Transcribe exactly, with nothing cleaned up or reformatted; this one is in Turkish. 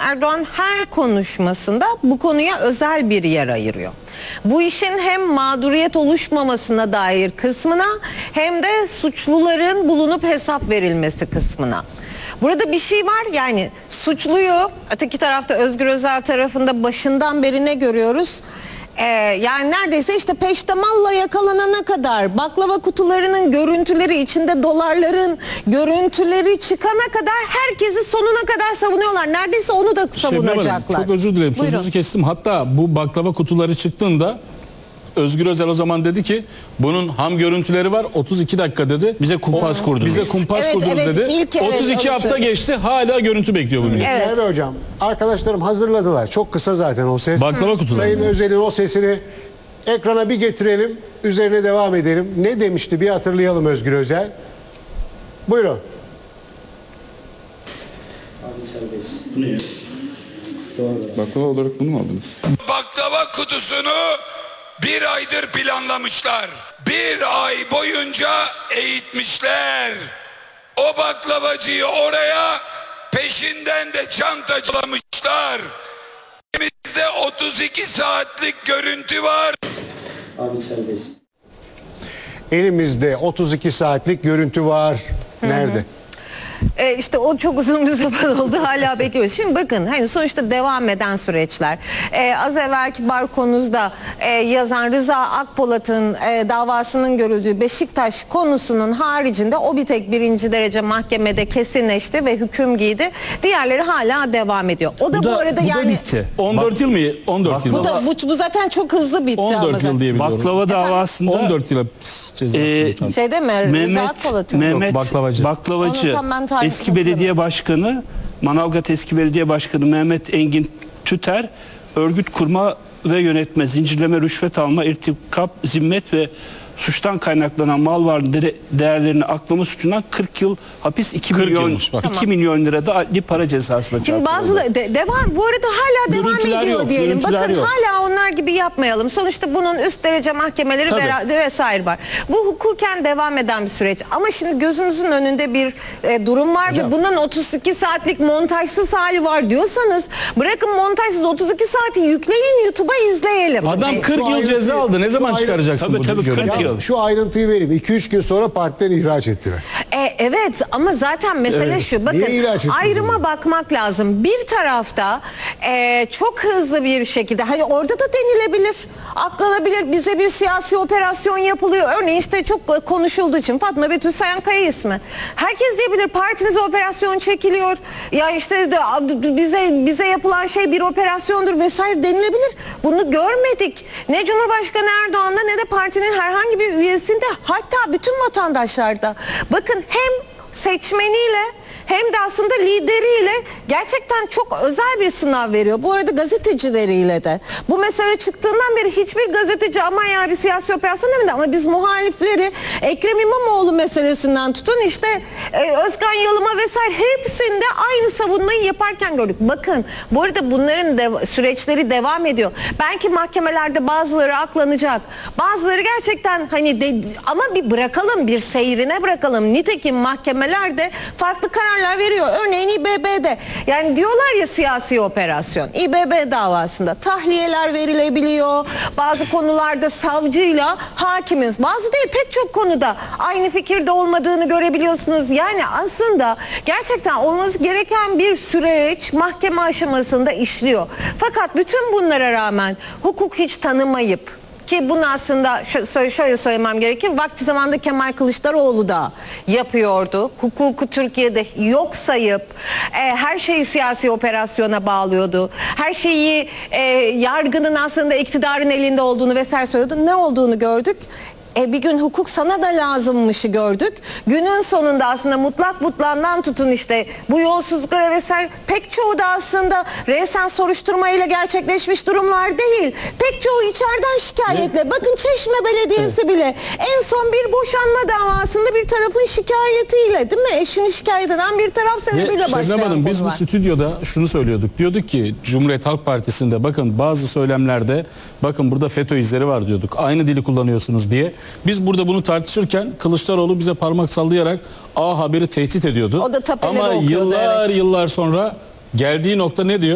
Erdoğan her konuşmasında bu konuya özel bir yer ayırıyor. Bu işin hem mağduriyet oluşmamasına dair kısmına hem de suçluların bulunup hesap verilmesi kısmına. Burada bir şey var, yani suçluyu öteki tarafta Özgür Özel tarafında başından beri ne görüyoruz? Ee, yani neredeyse işte peştemalla yakalanana kadar baklava kutularının görüntüleri, içinde dolarların görüntüleri çıkana kadar herkesi sonuna kadar savunuyorlar. Neredeyse onu da savunacaklar. Çok özür dilerim, Buyurun. sözünüzü kestim. Hatta bu baklava kutuları çıktığında Özgür Özel o zaman dedi ki bunun ham görüntüleri var, otuz iki dakika dedi. Bize kumpas kurdunuz. Bize kumpas Evet, kurdunuz evet, dedi. ilk, evet, otuz iki onu hafta söyleyeyim. geçti, hala görüntü bekliyor bu millet. Evet. Merve Hocam, arkadaşlarım hazırladılar. Çok kısa zaten o ses. Baklava kutuları. Sayın Özel'in o sesini ekrana bir getirelim. Üzerine devam edelim. Ne demişti bir hatırlayalım Özgür Özel. Buyurun. Abi serbest. Bu ne ya? Doğru. Baklava olarak bunu mu aldınız? Baklava kutusunu bir aydır planlamışlar. Bir ay boyunca eğitmişler. O baklavacıyı oraya peşinden de çantacılamışlar. Elimizde otuz iki saatlik görüntü var. Abi serbest. Elimizde otuz iki saatlik görüntü var. Nerede? E işte o çok uzun bir zaman oldu, hala bekliyoruz. Şimdi bakın, hani sonuçta devam eden süreçler. E, az evvelki barkonuzda e, yazan Rıza Akpolat'ın e, davasının görüldüğü Beşiktaş konusunun haricinde o bir tek birinci derece mahkemede kesinleşti ve hüküm giydi. Diğerleri hala devam ediyor. O da bu, Bu da, arada bu da yani bitti. on dört yıl mı? on dört yıl. bu da bu, bu zaten çok hızlı bitti. on ama dört zaten. yıl diye biliyorum. Baklava davasında on dört yıl cezası. Ee, hocam. Şeyde mi? Rıza Mehmet, Akpolat'ın. Mehmet Yok, baklavacı. baklavacı, Onu tam ben tarifini eski belediye başkanı, Manavgat eski belediye başkanı Mehmet Engin Tüter, örgüt kurma ve yönetme, zincirleme, rüşvet alma, irtikap, zimmet ve suçtan kaynaklanan mal varlığı değerlerini aklama suçundan kırk yıl hapis, iki milyon, yılmış, bak. iki milyon lira da adli para cezasına Şimdi bazı de, devam bu arada hala devam Görüntüler ediyor yok, diyelim. görüntüler Bakın yok. hala onlar gibi yapmayalım. Sonuçta bunun üst derece mahkemeleri Tabii. bera- vesaire var. Bu hukuken devam eden bir süreç. Ama şimdi gözümüzün önünde bir e, durum var Hocam. ve bunun otuz iki saatlik montajsız hali var diyorsanız bırakın montajsız, otuz iki saati yükleyin, YouTube'a izleyelim. Adam kırk Şu yıl ceza ayrıntıyı- aldı. Ne şu zaman ayrı- çıkaracaksın Tabii, bu tabii, görüntüyü? kırk Ya, yıl. şu ayrıntıyı vereyim. iki üç gün sonra partiden ihraç ettiler. E, evet ama zaten mesele Evet. şu, bakın Niye ihraç ettiniz ayrıma onu? bakmak lazım. Bir tarafta e, çok hızlı bir şekilde, hani orada da denilebilir, aklanabilir, bize bir siyasi operasyon yapılıyor. Örneğin işte çok konuşulduğu için Fatma Betül Sayankaya ismi. Herkes diyebilir partimize operasyon çekiliyor. Ya işte de, bize bize yapılan şey bir operasyondur vesaire denilebilir. Bunu görmedik. Ne Cumhurbaşkanı Erdoğan'da ne de partinin herhangi bir üyesinde, hatta bütün vatandaşlarda. Bakın hem seçmeniyle hem de aslında lideriyle gerçekten çok özel bir sınav veriyor. Bu arada gazetecileriyle de. Bu mesele çıktığından beri hiçbir gazeteci aman ya bir siyasi operasyon demedi, ama biz muhalifleri Ekrem İmamoğlu meselesinden tutun işte e, Özkan Yalıma vesaire hepsinde aynı savunmayı yaparken gördük. Bakın bu arada bunların de, süreçleri devam ediyor. Belki mahkemelerde bazıları aklanacak. Bazıları gerçekten hani de, ama bir bırakalım, bir seyrine bırakalım. Nitekim mahkemelerde farklı kararlar veriyor. Örneğin İ B B'de, yani diyorlar ya siyasi operasyon. İ B B davasında tahliyeler verilebiliyor. Bazı konularda savcıyla hakimin, bazı değil pek çok konuda aynı fikirde olmadığını görebiliyorsunuz. Yani aslında gerçekten olması gereken bir süreç mahkeme aşamasında işliyor. Fakat bütün bunlara rağmen hukuk hiç tanımayıp, ki bunu aslında şöyle söylemem gerekir, vakti zamanında Kemal Kılıçdaroğlu da yapıyordu. Hukuku Türkiye'de yok sayıp e, her şeyi siyasi operasyona bağlıyordu. Her şeyi e, yargının aslında iktidarın elinde olduğunu vesaire söylüyordu. Ne olduğunu gördük. E bir gün hukuk sana da lazımmışı gördük. Günün sonunda aslında mutlak mutlağından tutun işte bu yolsuzluklara vesaire pek çoğu da aslında resen soruşturmayla gerçekleşmiş durumlar değil. Pek çoğu içeriden şikayetle. Evet. Bakın Çeşme Belediyesi evet. bile en son bir boşanma davasında bir tarafın şikayetiyle, değil mi? Eşini şikayet eden bir taraf sebebiyle başlayan Hanım, biz bu var. stüdyoda şunu söylüyorduk. Diyorduk ki Cumhuriyet Halk Partisi'nde bakın bazı söylemlerde bakın burada FETÖ izleri var diyorduk. Aynı dili kullanıyorsunuz diye. Biz burada bunu tartışırken Kılıçdaroğlu bize parmak sallayarak A Haber'i tehdit ediyordu. O da tapeleri Ama okuyordu, yıllar evet. yıllar sonra geldiği nokta ne diyor?